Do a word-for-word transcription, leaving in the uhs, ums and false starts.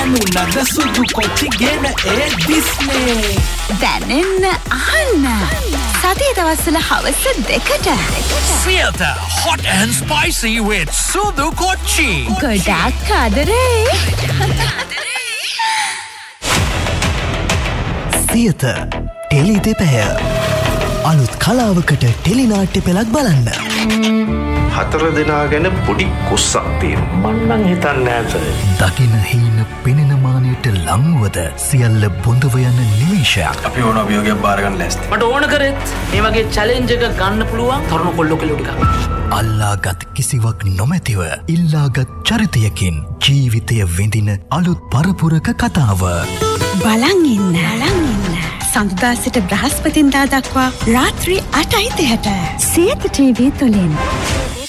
ගනුනද සුදු කොච්චි ගෙන ඒ ඩිස්නේ දැනෙන්න අහන්න සතිය දවස්වල හවස දෙකට Siyatha hot and spicy with සුදු කොච්චි ගොඩක් ආදරේ සියත ටෙලි දෙපැය අලුත් කලාවකට ටෙලිනාට්‍ය පෙළක් බලන්න හතර දෙනා ගැන පොඩි කුස්සක් තියෙනවා මම නම් හිතන්නේ නැහැ දකින හීන පෙනෙන මානෙට ලංවද සියල්ල බොඳව යන නිමේෂයක් අපි ඕන අභියෝගයක් බාර ගන්න ලෑස්ති මට ඕන කරෙත් මේ වගේ චැලෙන්ජ් එකක් ගන්න පුළුවන් තරුණ කොල්ලෝ කෙල්ලෝ ටිකක් අල්ලාගත් කිසිවක් නොමැතිව ඉල්ලාගත් චරිතයකින් ජීවිතය විඳින අලුත් පරපුරක කතාව බලන් ඉන්න බලන් ඉන්න සඳුදා සිට බ්‍රහස්පතින්දා දක්වා රාත්‍රී අටයි තිහට සියත ටීවී තුලින්